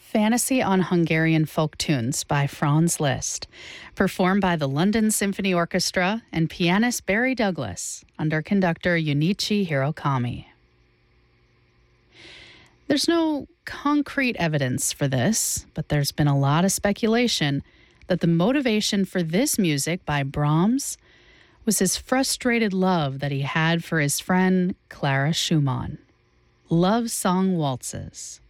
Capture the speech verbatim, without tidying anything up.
Fantasy on Hungarian Folk Tunes by Franz Liszt, performed by the London Symphony Orchestra and pianist Barry Douglas under conductor Junichi Hirokami. There's no concrete evidence for this, but there's been a lot of speculation that the motivation for this music by Brahms was his frustrated love that he had for his friend Clara Schumann. Love Song Waltzes.